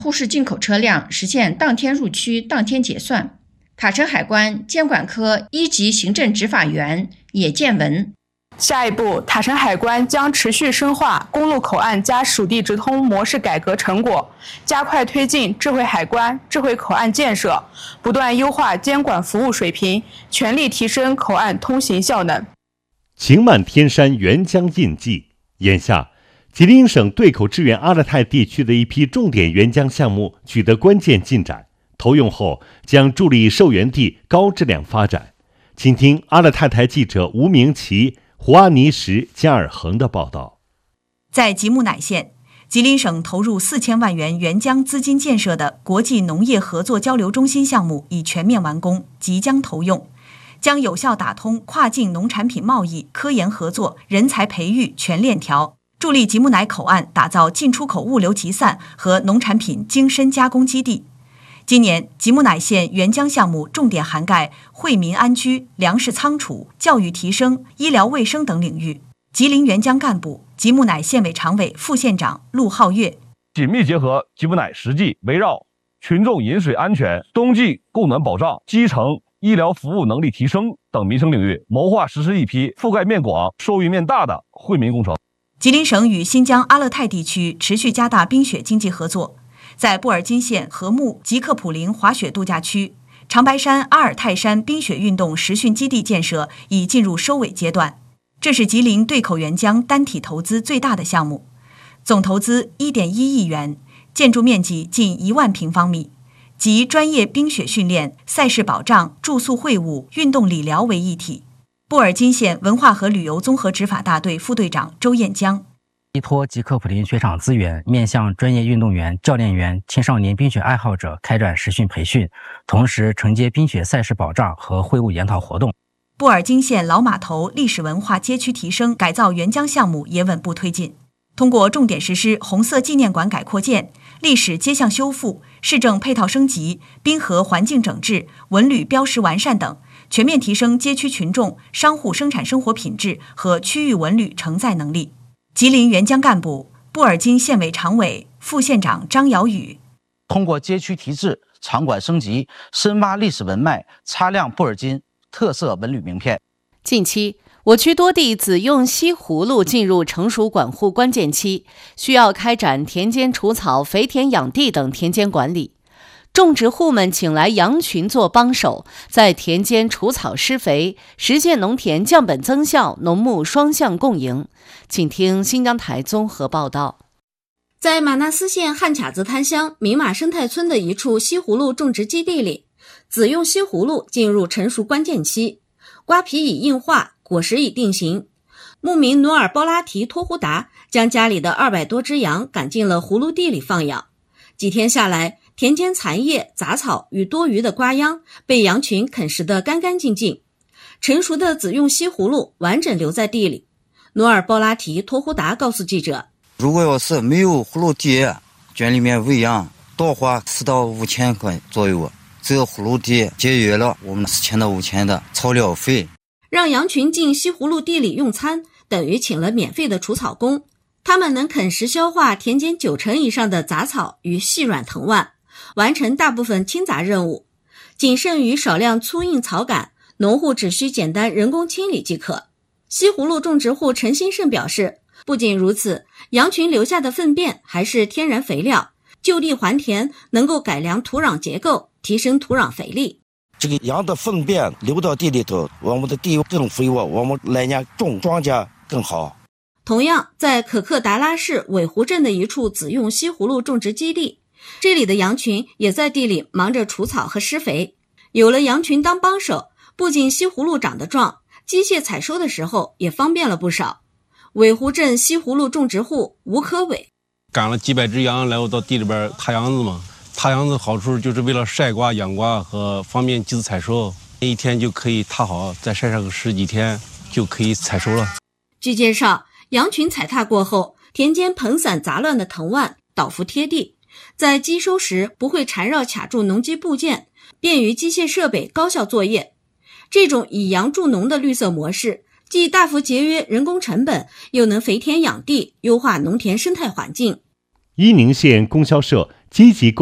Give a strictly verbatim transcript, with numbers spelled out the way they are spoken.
沪市进口车辆实现当天入区、当天结算。塔城海关监管科一级行政执法员野建文。 下一步，塔城海关将持续深化公路口岸加属地直通模式改革成果，加快推进智慧海关、智慧口岸建设，不断优化监管服务水平，全力提升口岸通行效能。 晴满天山沅江印记，眼下吉林省对口支援阿勒泰地区的一批重点援疆项目取得关键进展，投用后将助力受援地高质量发展。请听阿勒泰台记者吴明奇、胡阿尼什、加尔恒的报道。 在吉木乃县，吉林省投入四千万元援疆资金建设的国际农业合作交流中心项目已全面完工，即将投用，将有效打通跨境农产品贸易、科研合作、人才培育全链条，助力吉木乃口岸打造进出口物流集散和农产品精深加工基地。今年，吉木乃县援疆项目重点涵盖惠民安居、粮食仓储、教育提升、医疗卫生等领域。吉林援疆干部、吉木乃县委常委、副县长陆浩月紧密结合吉木乃实际，围绕群众饮水安全、冬季供暖保障、基层医疗服务能力提升等民生领域，谋划实施一批覆盖面广、受益面大的惠民工程。 吉林省与新疆阿勒泰地区持续加大冰雪经济合作。在布尔津县禾木吉克普林滑雪度假区，长白山阿尔泰山冰雪运动实训基地建设已进入收尾阶段。这是吉林对口援疆单体投资最大的项目，总投资 一点一亿元，建筑面积近一万平方米，集专业冰雪训练、赛事保障、住宿会务、运动理疗为一体。布尔津县文化和旅游综合执法大队副队长周彦江。 依托吉克普林雪场资源，面向专业运动员、教练员、青少年冰雪爱好者开展实训培训，同时承接冰雪赛事保障和会务研讨活动。 布尔津县老码头历史文化街区提升改造援疆项目也稳步推进，通过重点实施红色纪念馆改扩建、历史街巷修复、市政配套升级、滨河环境整治、文旅标识完善等，全面提升街区群众、商户生产生活品质和区域文旅承载能力。吉林援疆干部、布尔津县委常委、副县长张瑶宇通过街区提质、场馆升级，深挖历史文脉，擦亮布尔津特色文旅名片。 近期，我区多地子用西葫芦进入成熟管护关键期，需要开展田间除草、肥田养地等田间管理。种植户们请来羊群做帮手，在田间除草施肥，实现农田降本增效、农牧双向共赢。请听新疆台综合报道。 在马纳斯县汉卡子滩乡明马生态村的一处西葫芦种植基地里，子用西葫芦进入成熟关键期，瓜皮已硬化，果实已定型。牧民努尔包拉提托胡达将家里的二百多只羊赶进了葫芦地里放养。几天下来，田间残叶、杂草与多余的瓜秧被羊群啃食得干干净净，成熟的子用西葫芦完整留在地里。努尔包拉提托胡达告诉记者， 如果要是没有葫芦地，圈里面喂养多花四到五千块左右，这个葫芦地节约了我们四千到五千的草料费。 让羊群进西葫芦地里用餐，等于请了免费的除草工，他们能啃食消化田间九成以上的杂草与细软藤蔓，完成大部分清杂任务，仅剩余少量粗硬草杆，农户只需简单人工清理即可。西葫芦种植户陈新胜表示，不仅如此，羊群留下的粪便还是天然肥料，就地还田，能够改良土壤结构，提升土壤肥力。 这个羊的粪便流到地里头，我们的地更肥沃，我们来年种庄稼更好。 同样，在可克达拉市尾湖镇的一处子用西葫芦种植基地，这里的羊群也在地里忙着除草和施肥。有了羊群当帮手，不仅西葫芦长得壮，机械采收的时候也方便了不少。尾湖镇西葫芦种植户吴科伟赶了几百只羊来到地里边踏秧子嘛，踏秧子好处就是为了晒瓜、养瓜和方便机子采收，一天就可以踏好，再晒上个十几天就可以采收了。 据介绍，羊群踩踏过后，田间蓬散杂乱的藤蔓倒伏贴地，在机收时不会缠绕卡住农机部件，便于机械设备高效作业。这种以羊助农的绿色模式，既大幅节约人工成本，又能肥田养地，优化农田生态环境。 伊宁县供销社积极